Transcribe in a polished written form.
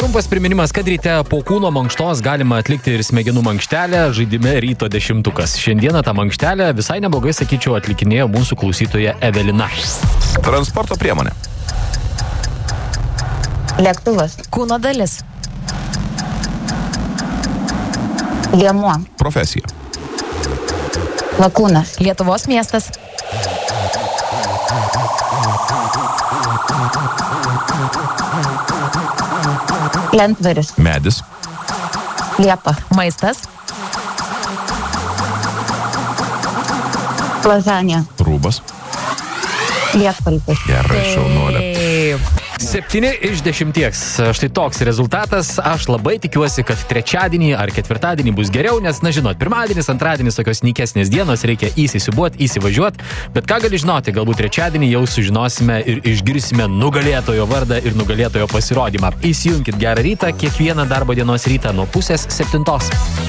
trumpas priminimas, kad ryte po kūno mankštos galima atlikti ir smegenų mankštelę žaidime Ryto 10. Šiandieną tą mankštelę visai neblogai, sakyčiau, atlikinėjo mūsų klausytoja Evelina. Transporto priemonė. Lėktuvas. Kūno dalis. Liemuo. Profesija. Lakūnas. Lietuvos miestas. Lentvaris. Medis. Liepa. Maistas. Lazanija. Rūbas. Lietpaltis. Gerai, šaunuolė. 7 iš 10. Štai toks rezultatas. Aš labai tikiuosi, kad trečiadienį ar ketvirtadienį bus geriau, nes, na žinot, pirmadienis, antradienis tokios nykesnės dienos, reikia įsisibuoti, įsivažiuoti. Bet ką gali žinoti, galbūt trečiadienį jau sužinosime ir išgirsime nugalėtojo vardą ir nugalėtojo pasirodymą. Įsijunkit gerą rytą, kiekvieną darbo dienos rytą nuo 6:30.